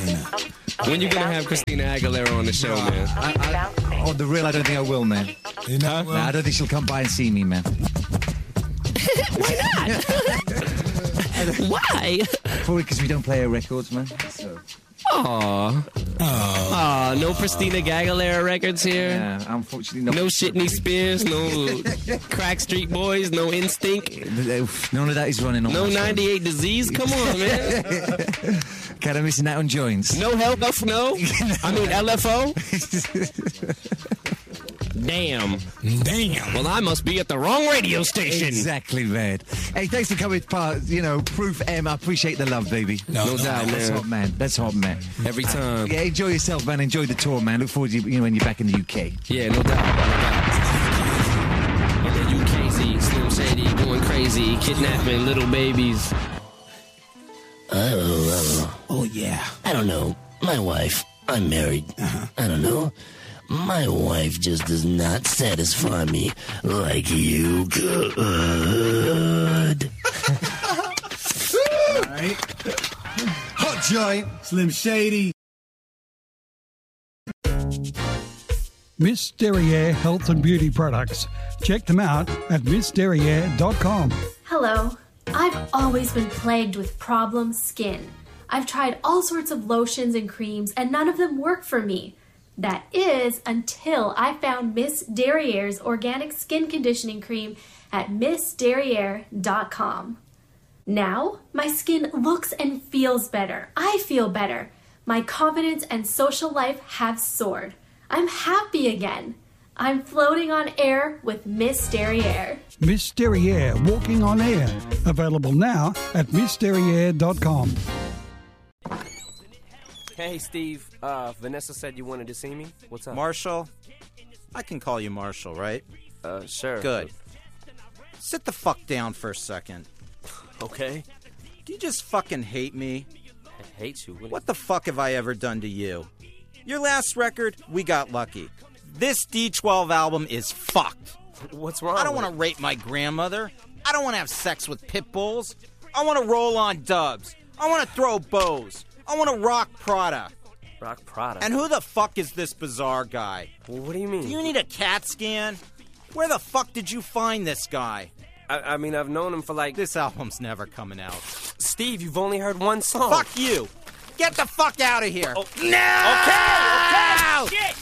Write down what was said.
When you gonna have Christina Aguilera on the show, man? On the real, I don't think I will, man. You know? Nah, I don't think she'll come by and see me, man. Why not? Why? Probably because we don't play her records, man. So. Aw, no Christina Aguilera records here. Yeah, unfortunately not. No Shitney Spears, no Crack Street Boys, no Instinct. None of that is running on. No 98 Disease. Come on, man. Kind of missing out on joints. No Help of No. I mean LFO. Damn. Well, I must be at the wrong radio station. Exactly, man. Hey, thanks for coming part. Proof M. I appreciate the love, baby. No doubt, That's man. hot, man. That's hot, man. Every time. Yeah, enjoy yourself, man. Enjoy the tour, man. Look forward to when you're back in the UK. Yeah, no doubt. In the UKZ, Slim Shady going crazy, kidnapping little babies. Oh, yeah. I don't know. My wife. I'm married. I don't know. My wife just does not satisfy me like you could. All right. Hot joint. Slim Shady. Miss Derriere Health and Beauty Products. Check them out at missderriere.com. Hello. I've always been plagued with problem skin. I've tried all sorts of lotions and creams and none of them work for me. That is until I found Miss Derriere's organic skin conditioning cream at missderriere.com. Now, my skin looks and feels better. I feel better. My confidence and social life have soared. I'm happy again. I'm floating on air with Miss Derriere. Miss Derriere Walking on Air. Available now at missderriere.com. Hey, Steve. Vanessa said you wanted to see me. What's up? Marshall? I can call you Marshall, right? Sure. Good. Sit the fuck down for a second. Okay. Do you just fucking hate me? I hate you. What the fuck have I ever done to you? Your last record, we got lucky. This D12 album is fucked. What's wrong? I don't want to rape my grandmother. I don't want to have sex with pit bulls. I want to roll on dubs. I want to throw bows. I want to rock Prada. Rock Prada? And who the fuck is this bizarre guy? Well, what do you mean? Do you need a CAT scan? Where the fuck did you find this guy? I mean, I've known him for like... This album's never coming out. Steve, you've only heard one song. Fuck you. Get the fuck out of here. Oh. No! Okay! Shit!